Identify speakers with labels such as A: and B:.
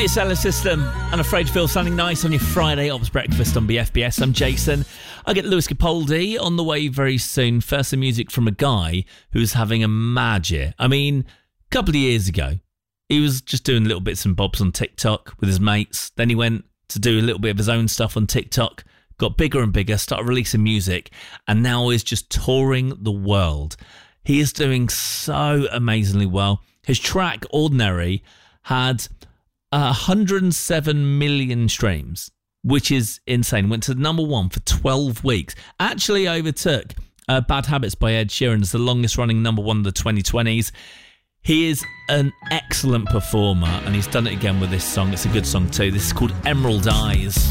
A: It's Ella System and Afraid to Feel Something Nice on your Friday Ops Breakfast on BFBS. I'm Jason. I get Lewis Capaldi on the way very soon. First, some music from a guy who's having a mad year. I mean, a couple of years ago, he was just doing little bits and bobs on TikTok with his mates. Then he went to do a little bit of his own stuff on TikTok, got bigger and bigger, started releasing music, and now is just touring the world. He is doing so amazingly well. His track, Ordinary, had 107 million streams, which is insane. Went to number one for 12 weeks. Actually overtook Bad Habits by Ed Sheeran as the longest running number one of the 2020s. He is an excellent performer, and he's done it again with this song. It's a good song too. This is called Emerald Eyes.